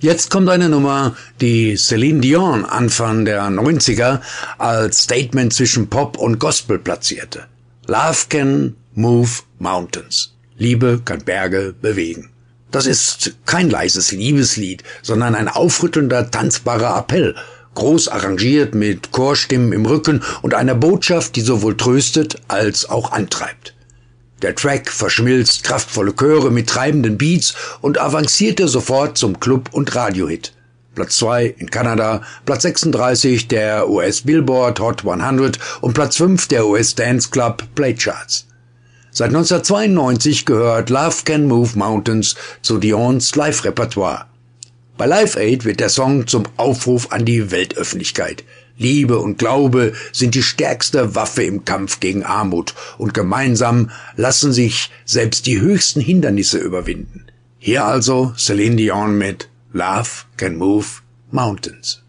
Jetzt kommt eine Nummer, die Celine Dion Anfang der 90er als Statement zwischen Pop und Gospel platzierte. Love can move mountains. Liebe kann Berge bewegen. Das ist kein leises Liebeslied, sondern ein aufrüttelnder, tanzbarer Appell, groß arrangiert mit Chorstimmen im Rücken und einer Botschaft, die sowohl tröstet als auch antreibt. Der Track verschmilzt kraftvolle Chöre mit treibenden Beats und avancierte sofort zum Club- und Radiohit. Platz 2 in Kanada, Platz 36 der US-Billboard Hot 100 und Platz 5 der US-Dance Club Playcharts. Seit 1992 gehört Love Can Move Mountains zu Dions Live-Repertoire. Bei Live Aid wird der Song zum Aufruf an die Weltöffentlichkeit. Liebe und Glaube sind die stärkste Waffe im Kampf gegen Armut und gemeinsam lassen sich selbst die höchsten Hindernisse überwinden. Hier also Celine Dion mit Love Can Move Mountains.